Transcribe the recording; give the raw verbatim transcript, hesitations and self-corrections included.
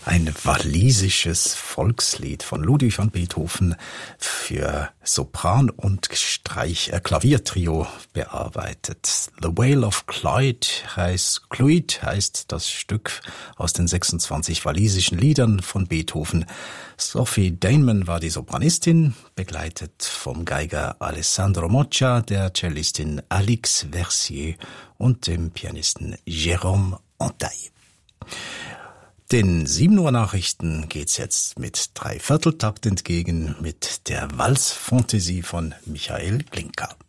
Ein walisisches Volkslied von Ludwig van Beethoven für Sopran und Streich, äh, Klaviertrio bearbeitet. The Whale of Clwyd heißt, Clwyd heißt das Stück aus den sechsundzwanzig walisischen Liedern von Beethoven. Sophie Dainman war die Sopranistin, begleitet vom Geiger Alessandro Moccia, der Cellistin Alix Versier und dem Pianisten Jérôme Antaille. Den sieben Uhr Nachrichten geht's jetzt mit Dreivierteltakt entgegen mit der Walzfantasie von Michael Glinka.